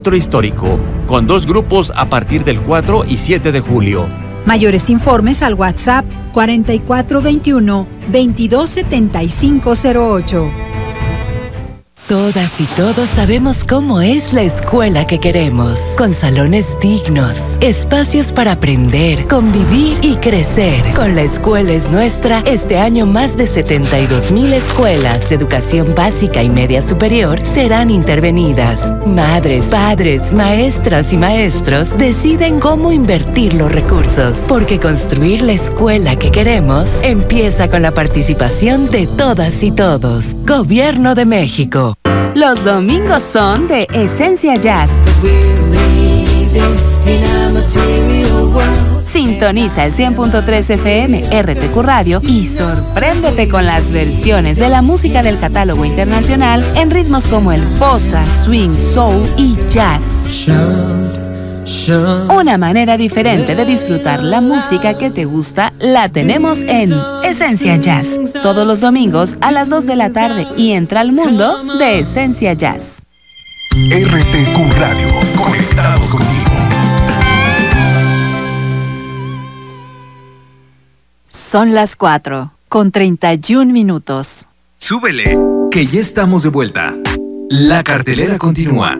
Histórico, con 2 grupos a partir del 4 y 7 de julio. Mayores informes al WhatsApp 4421-227508. Todas y todos sabemos cómo es la escuela que queremos, con salones dignos, espacios para aprender, convivir y crecer. Con La Escuela es Nuestra, este año más de 72,000 escuelas de educación básica y media superior serán intervenidas. Madres, padres, maestras y maestros deciden cómo invertir los recursos, porque construir la escuela que queremos empieza con la participación de todas y todos. Gobierno de México. Los domingos son de Esencia Jazz. Sintoniza el 100.3 FM RTQ Radio y sorpréndete con las versiones de la música del catálogo internacional en ritmos como el bossa, swing, soul y jazz. Una manera diferente de disfrutar la música que te gusta la tenemos en Esencia Jazz, todos los domingos a las 2 de la tarde, y entra al mundo de Esencia Jazz. RTQ Radio, conectados contigo. Son las 4:31. Súbele, que ya estamos de vuelta. La cartelera continúa.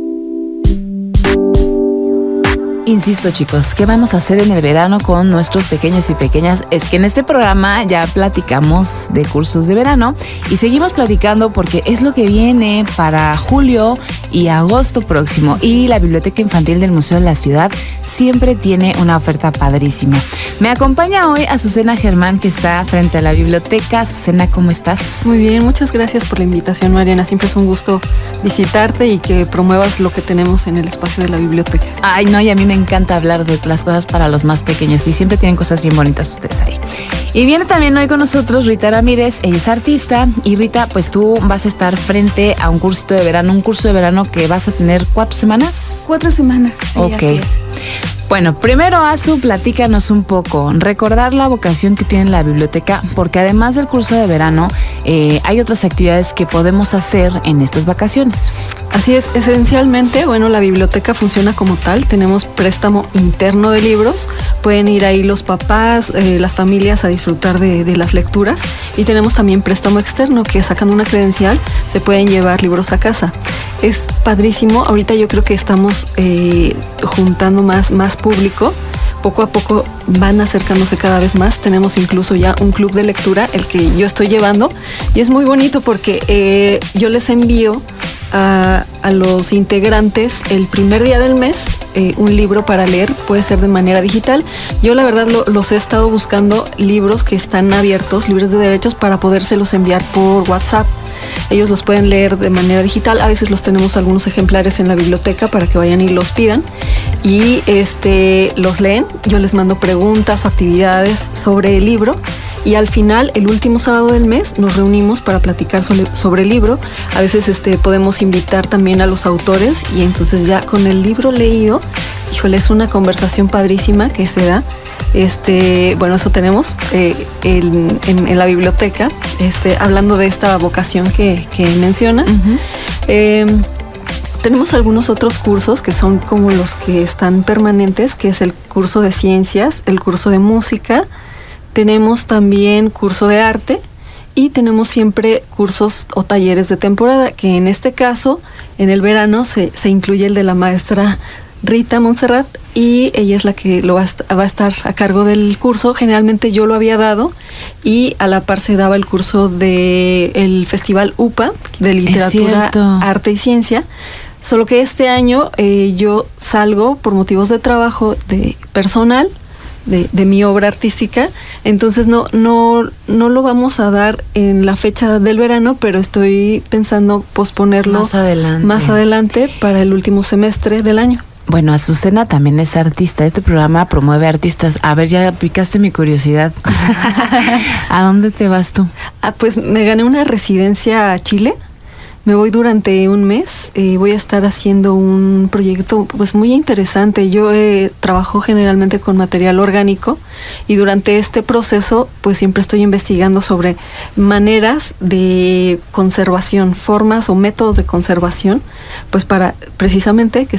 Insisto, chicos, ¿qué vamos a hacer en el verano con nuestros pequeños y pequeñas? Es que en este programa ya platicamos de cursos de verano y seguimos platicando porque es lo que viene para julio y agosto próximo. Y la Biblioteca Infantil del Museo de la Ciudad siempre tiene una oferta padrísima. Me acompaña hoy Azucena Germán, que está frente a la biblioteca. Azucena, ¿cómo estás? Muy bien, muchas gracias por la invitación, Mariana. Siempre es un gusto visitarte y que promuevas lo que tenemos en el espacio de la biblioteca. Ay, no, y a mí me encanta hablar de las cosas para los más pequeños y siempre tienen cosas bien bonitas ustedes ahí. Y viene también hoy con nosotros Rita Ramírez, ella es artista. Y Rita, pues tú vas a estar frente a un curso de verano que vas a tener 4 semanas. 4 semanas, sí, okay. Así es. Bueno, primero, Azu, platícanos un poco, recordar la vocación que tiene la biblioteca, porque además del curso de verano, hay otras actividades que podemos hacer en estas vacaciones. Así es, esencialmente, bueno, la biblioteca funciona como tal, tenemos préstamo interno de libros, pueden ir ahí los papás, las familias a disfrutar de las lecturas, y tenemos también préstamo externo, que sacando una credencial se pueden llevar libros a casa. Es padrísimo, ahorita yo creo que estamos juntando más público, poco a poco van acercándose cada vez más, tenemos incluso ya un club de lectura, el que yo estoy llevando, y es muy bonito porque yo les envío a los integrantes el primer día del mes un libro para leer, puede ser de manera digital. Yo la verdad los he estado buscando libros que están abiertos, libres de derechos, para podérselos enviar por WhatsApp. Ellos los pueden leer de manera digital, a veces los tenemos algunos ejemplares en la biblioteca para que vayan y los pidan, y los leen, yo les mando preguntas o actividades sobre el libro, y al final, el último sábado del mes, nos reunimos para platicar sobre el libro. A veces podemos invitar también a los autores, y entonces ya con el libro leído, híjole, es una conversación padrísima que se da. Bueno, eso tenemos en la biblioteca, hablando de esta vocación que mencionas. Uh-huh. Tenemos algunos otros cursos que son como los que están permanentes, que es el curso de ciencias, el curso de música, tenemos también curso de arte, y tenemos siempre cursos o talleres de temporada, que en este caso, en el verano, se incluye el de la maestra Rita Montserrat, y ella es la que va a estar a cargo del curso. Generalmente yo lo había dado, y a la par se daba el curso del Festival UPA de Literatura, Arte y Ciencia. Solo que este año yo salgo por motivos de trabajo personal de mi obra artística, entonces no lo vamos a dar en la fecha del verano, pero estoy pensando posponerlo más adelante para el último semestre del año. Bueno, Azucena también es artista. Este programa promueve artistas. A ver, ya picaste mi curiosidad. ¿A dónde te vas tú? Pues me gané una residencia a Chile. Me voy durante un mes, voy a estar haciendo un proyecto pues muy interesante. Yo trabajo generalmente con material orgánico y durante este proceso pues siempre estoy investigando sobre maneras de conservación, formas o métodos de conservación, pues para precisamente que